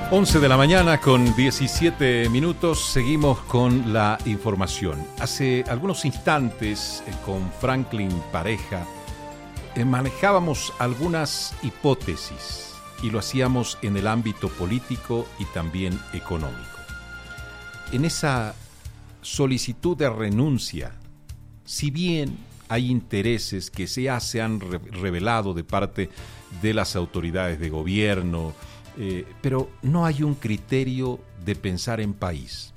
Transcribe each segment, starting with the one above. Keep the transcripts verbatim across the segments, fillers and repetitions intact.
once de la mañana con diecisiete minutos, seguimos con la información. Hace algunos instantes eh, con Franklin Pareja eh, manejábamos algunas hipótesis y lo hacíamos en el ámbito político y también económico. En esa solicitud de renuncia, si bien hay intereses que ya se han re- revelado de parte de las autoridades de gobierno, Eh, pero no hay un criterio de pensar en país.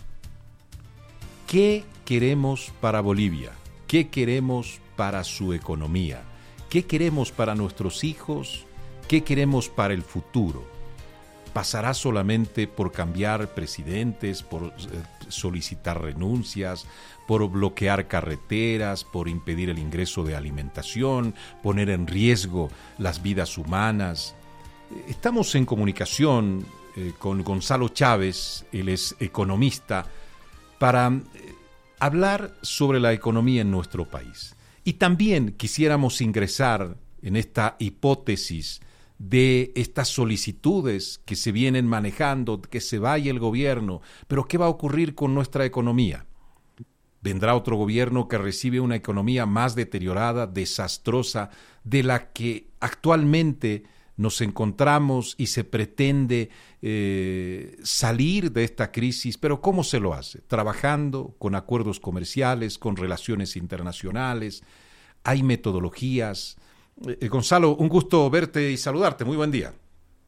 ¿Qué queremos para Bolivia? ¿Qué queremos para su economía? ¿Qué queremos para nuestros hijos? ¿Qué queremos para el futuro? ¿Pasará solamente por cambiar presidentes, por eh, solicitar renuncias, por bloquear carreteras, por impedir el ingreso de alimentación, poner en riesgo las vidas humanas? Estamos en comunicación eh, con Gonzalo Chávez, él es economista, para eh, hablar sobre la economía en nuestro país. Y también quisiéramos ingresar en esta hipótesis de estas solicitudes que se vienen manejando, que se vaya el gobierno, pero ¿qué va a ocurrir con nuestra economía? ¿Vendrá otro gobierno que recibe una economía más deteriorada, desastrosa, de la que actualmente nos encontramos y se pretende eh, salir de esta crisis? Pero ¿cómo se lo hace? Trabajando con acuerdos comerciales, con relaciones internacionales. Hay metodologías. Eh, Gonzalo, un gusto verte y saludarte. Muy buen día.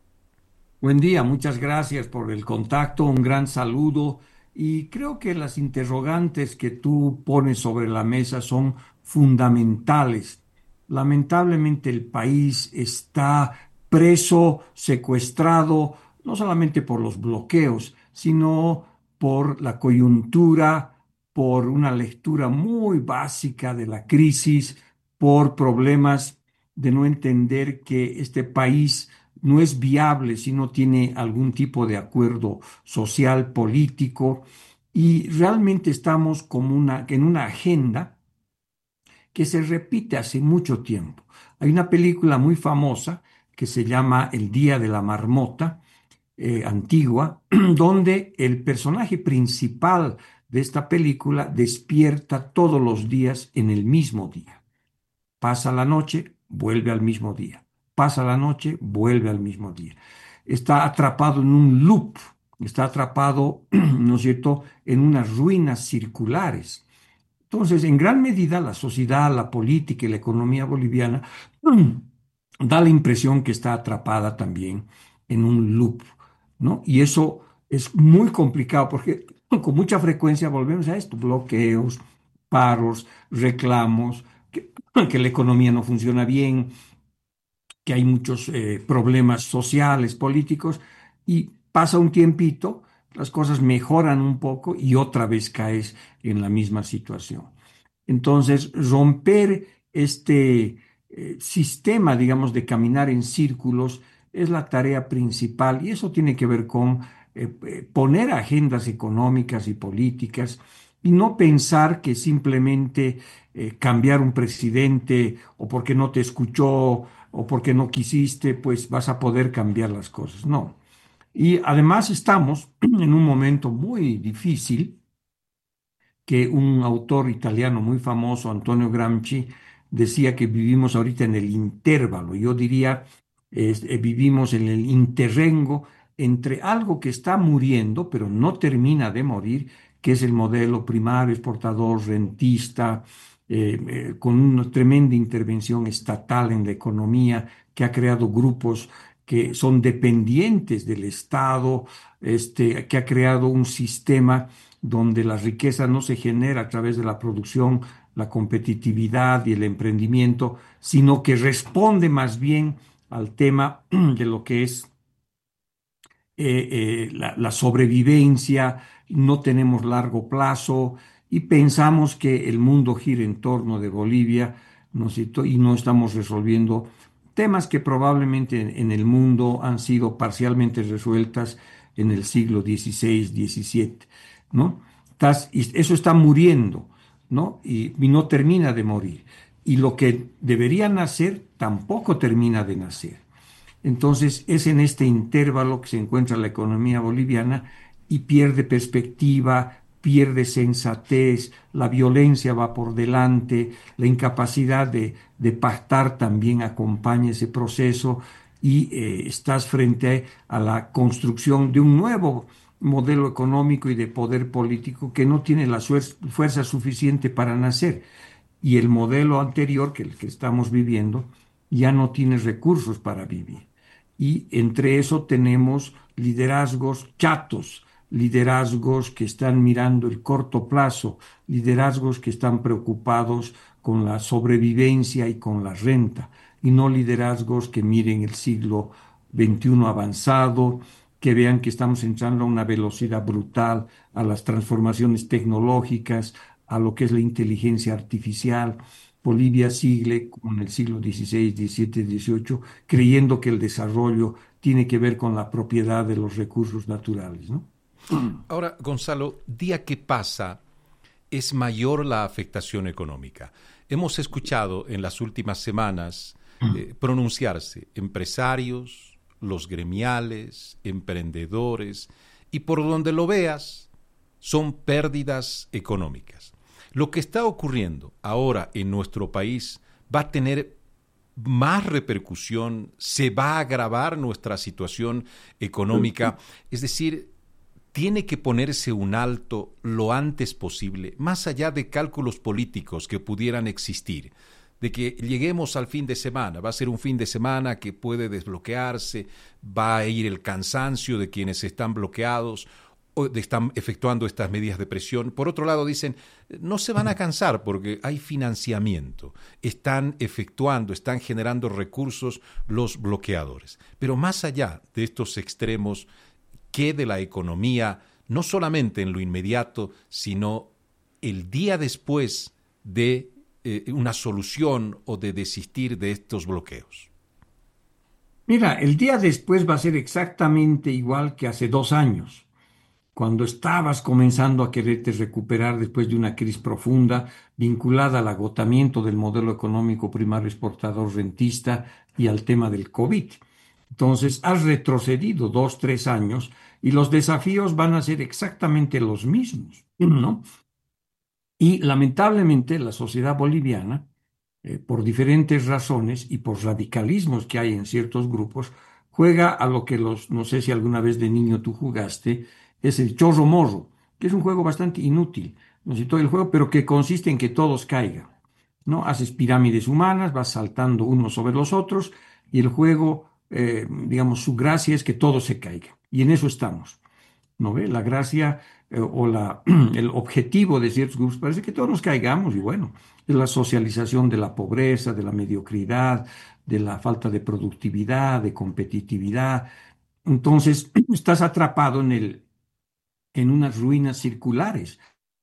Buen día, muchas gracias por el contacto, un gran saludo. Y creo que las interrogantes que tú pones sobre la mesa son fundamentales. Lamentablemente el país está preso, secuestrado, no solamente por los bloqueos, sino por la coyuntura, por una lectura muy básica de la crisis, por problemas de no entender que este país no es viable si no tiene algún tipo de acuerdo social, político, y realmente estamos como una, en una agenda que se repite hace mucho tiempo. Hay una película muy famosa que se llama El Día de la Marmota, eh, antigua, donde el personaje principal de esta película despierta todos los días en el mismo día. Pasa la noche, vuelve al mismo día. Pasa la noche, vuelve al mismo día. Está atrapado en un loop, está atrapado, ¿no es cierto?, en unas ruinas circulares. Entonces, en gran medida, la sociedad, la política y la economía boliviana da la impresión que está atrapada también en un loop, ¿no? Y eso es muy complicado porque con mucha frecuencia volvemos a esto: bloqueos, paros, reclamos, que, que la economía no funciona bien, que hay muchos eh, problemas sociales, políticos, y pasa un tiempito, las cosas mejoran un poco y otra vez caes en la misma situación. Entonces, romper este eh, sistema, digamos, de caminar en círculos es la tarea principal, y eso tiene que ver con eh, eh, poner agendas económicas y políticas y no pensar que simplemente eh, cambiar un presidente o porque no te escuchó o porque no quisiste, pues vas a poder cambiar las cosas. No. Y además estamos en un momento muy difícil, que un autor italiano muy famoso, Antonio Gramsci, decía que vivimos ahorita en el intervalo. Yo diría, es- eh, vivimos en el interrengo entre algo que está muriendo, pero no termina de morir, que es el modelo primario, exportador, rentista, eh, eh, con una tremenda intervención estatal en la economía, que ha creado grupos que son dependientes del Estado, este, que ha creado un sistema donde la riqueza no se genera a través de la producción, la competitividad y el emprendimiento, sino que responde más bien al tema de lo que es eh, eh, la, la sobrevivencia. No tenemos largo plazo y pensamos que el mundo gira en torno de Bolivia, ¿no es cierto?, y no estamos resolviendo temas que probablemente en, en el mundo han sido parcialmente resueltas en el siglo dieciséis, diecisiete, ¿no? Tas- y eso está muriendo, ¿no? Y, y no termina de morir. Y lo que debería nacer tampoco termina de nacer. Entonces es en este intervalo que se encuentra la economía boliviana y pierde perspectiva, pierde sensatez, la violencia va por delante, la incapacidad de, de pactar también acompaña ese proceso y eh, estás frente a la construcción de un nuevo modelo económico y de poder político que no tiene la suer- fuerza suficiente para nacer. Y el modelo anterior, que el que estamos viviendo, ya no tiene recursos para vivir. Y entre eso tenemos liderazgos chatos, liderazgos que están mirando el corto plazo, liderazgos que están preocupados con la sobrevivencia y con la renta, y no liderazgos que miren el siglo veintiuno avanzado, que vean que estamos entrando a una velocidad brutal, a las transformaciones tecnológicas, a lo que es la inteligencia artificial. Bolivia sigue como en el siglo dieciséis, diecisiete, dieciocho, creyendo que el desarrollo tiene que ver con la propiedad de los recursos naturales, ¿no? Ahora, Gonzalo, día que pasa es mayor la afectación económica. Hemos escuchado en las últimas semanas eh, pronunciarse empresarios, los gremiales, emprendedores, y por donde lo veas, son pérdidas económicas. Lo que está ocurriendo ahora en nuestro país va a tener más repercusión, se va a agravar nuestra situación económica, es decir, tiene que ponerse un alto lo antes posible, más allá de cálculos políticos que pudieran existir, de que lleguemos al fin de semana, va a ser un fin de semana que puede desbloquearse, va a ir el cansancio de quienes están bloqueados o de, están efectuando estas medidas de presión. Por otro lado, dicen, no se van a cansar porque hay financiamiento, están efectuando, están generando recursos los bloqueadores. Pero más allá de estos extremos, ¿qué de la economía, no solamente en lo inmediato, sino el día después de eh, una solución o de desistir de estos bloqueos? Mira, el día después va a ser exactamente igual que hace dos años, cuando estabas comenzando a quererte recuperar después de una crisis profunda vinculada al agotamiento del modelo económico primario exportador rentista y al tema del COVID. Entonces, has retrocedido dos, tres años y los desafíos van a ser exactamente los mismos, ¿no? Y lamentablemente la sociedad boliviana, eh, por diferentes razones y por radicalismos que hay en ciertos grupos, juega a lo que los, no sé si alguna vez de niño tú jugaste, es el chorro morro, que es un juego bastante inútil, no sé todo el juego, pero que consiste en que todos caigan, ¿no? Haces pirámides humanas, vas saltando unos sobre los otros y el juego, eh, digamos, su gracia es que todo se caiga. Y en eso estamos. ¿No ve? La gracia eh, o la, el objetivo de ciertos grupos parece que todos nos caigamos y bueno, es la socialización de la pobreza, de la mediocridad, de la falta de productividad, de competitividad. Entonces, estás atrapado en el, en unas ruinas circulares.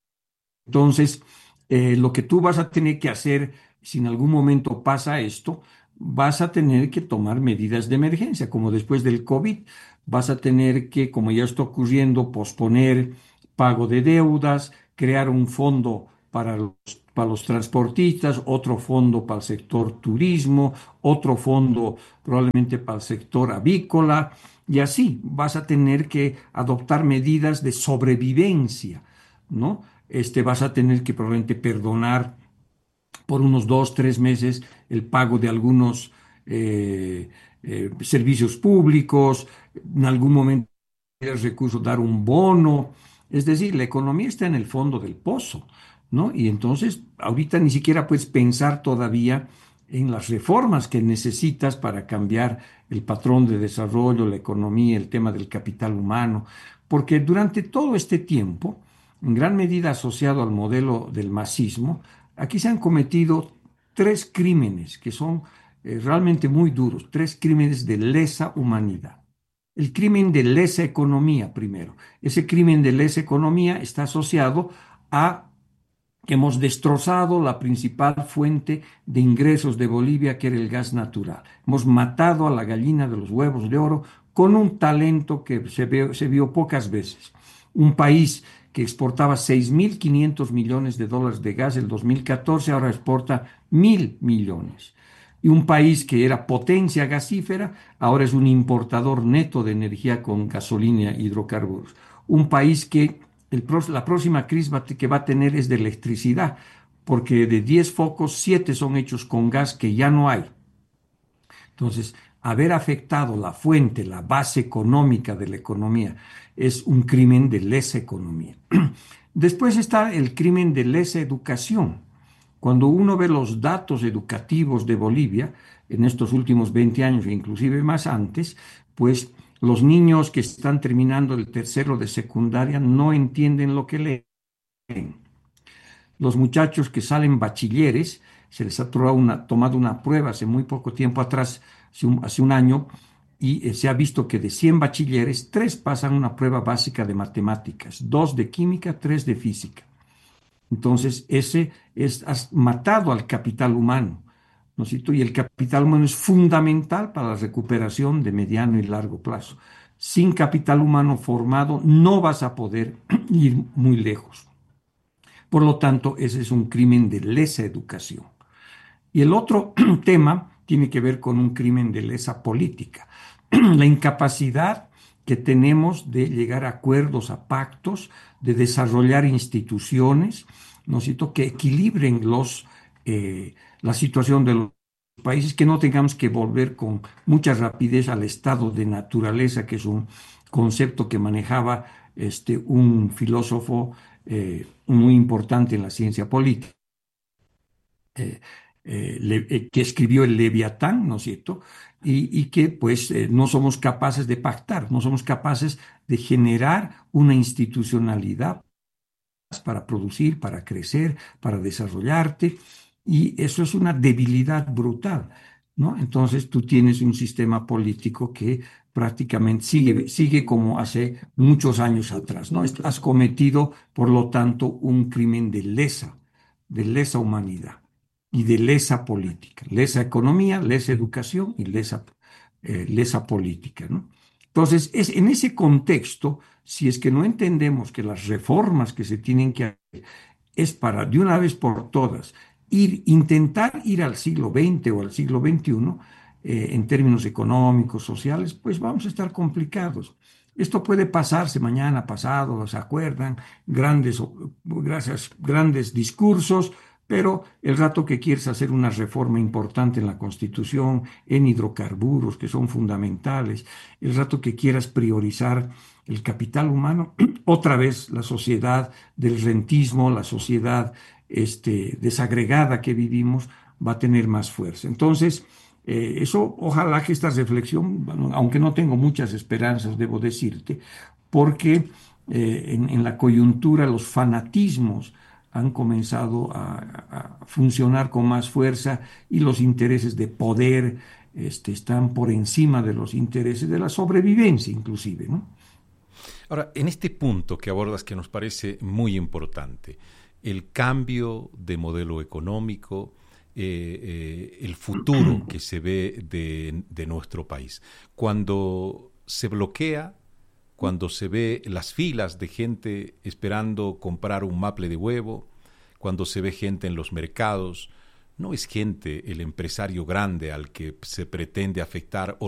Entonces, eh, lo que tú vas a tener que hacer, si en algún momento pasa esto, vas a tener que tomar medidas de emergencia, como después del COVID, vas a tener que, como ya está ocurriendo, posponer pago de deudas, crear un fondo para los, para los transportistas, otro fondo para el sector turismo, otro fondo probablemente para el sector avícola, y así vas a tener que adoptar medidas de sobrevivencia, ¿no? Este, vas a tener que probablemente perdonar por unos dos, tres meses el pago de algunos eh, eh, servicios públicos, en algún momento el recurso dar un bono, es decir, la economía está en el fondo del pozo, ¿no? Y entonces ahorita ni siquiera puedes pensar todavía en las reformas que necesitas para cambiar el patrón de desarrollo, la economía, el tema del capital humano, porque durante todo este tiempo, en gran medida asociado al modelo del masismo, aquí se han cometido tres crímenes que son eh, realmente muy duros, tres crímenes de lesa humanidad. El crimen de lesa economía, primero. Ese crimen de lesa economía está asociado a que hemos destrozado la principal fuente de ingresos de Bolivia, que era el gas natural. Hemos matado a la gallina de los huevos de oro con un talento que se vio, se vio pocas veces. Un país que exportaba seis mil quinientos millones de dólares de gas en el dos mil catorce, ahora exporta mil millones. Y un país que era potencia gasífera, ahora es un importador neto de energía con gasolina e hidrocarburos. Un país que el, la próxima crisis va, que va a tener es de electricidad, porque de diez focos, siete son hechos con gas que ya no hay. Entonces, haber afectado la fuente, la base económica de la economía, es un crimen de lesa economía. Después está el crimen de lesa educación. Cuando uno ve los datos educativos de Bolivia, en estos últimos veinte años e inclusive más antes, pues los niños que están terminando el tercero de secundaria no entienden lo que leen. Los muchachos que salen bachilleres, se les ha tomado una, tomado una prueba hace muy poco tiempo atrás, hace un, hace un año, y eh, se ha visto que de cien bachilleres, tres pasan una prueba básica de matemáticas, dos de química, tres de física. Entonces, ese es, has matado al capital humano, ¿no es cierto? Y el capital humano es fundamental para la recuperación de mediano y largo plazo. Sin capital humano formado no vas a poder ir muy lejos. Por lo tanto, ese es un crimen de lesa educación. Y el otro tema tiene que ver con un crimen de lesa política. La incapacidad que tenemos de llegar a acuerdos, a pactos, de desarrollar instituciones, ¿no es cierto?, que equilibren los, eh, la situación de los países, que no tengamos que volver con mucha rapidez al estado de naturaleza, que es un concepto que manejaba este, un filósofo eh, muy importante en la ciencia política, eh, eh, le, eh, que escribió el Leviatán, ¿no es cierto? Y, y que pues eh, no somos capaces de pactar, no somos capaces de generar una institucionalidad para producir, para crecer, para desarrollarte, y eso es una debilidad brutal, ¿no? Entonces tú tienes un sistema político que prácticamente sigue, sigue como hace muchos años atrás, ¿no? Has cometido, por lo tanto, un crimen de lesa, de lesa humanidad y de lesa política, lesa economía, lesa educación y lesa, eh, lesa política, ¿no? Entonces, es en ese contexto, si es que no entendemos que las reformas que se tienen que hacer es para, de una vez por todas, ir, intentar ir al siglo veinte o al siglo veintiuno, eh, en términos económicos, sociales, pues vamos a estar complicados. Esto puede pasarse mañana, pasado, ¿se acuerdan? Grandes, gracias, grandes discursos, pero el rato que quieres hacer una reforma importante en la Constitución, en hidrocarburos, que son fundamentales, el rato que quieras priorizar el capital humano, otra vez la sociedad del rentismo, la sociedad este, desagregada que vivimos, va a tener más fuerza. Entonces, eh, eso, ojalá que esta reflexión, bueno, aunque no tengo muchas esperanzas, debo decirte, porque eh, en, en la coyuntura los fanatismos han comenzado a, a, funcionar con más fuerza y los intereses de poder este, están por encima de los intereses de la sobrevivencia, inclusive, ¿no? Ahora, en este punto que abordas, que nos parece muy importante, el cambio de modelo económico, eh, eh, el futuro que se ve de, de nuestro país. Cuando se bloquea, cuando se ve las filas de gente esperando comprar un maple de huevo, cuando se ve gente en los mercados, no es gente, el empresario grande al que se pretende afectar o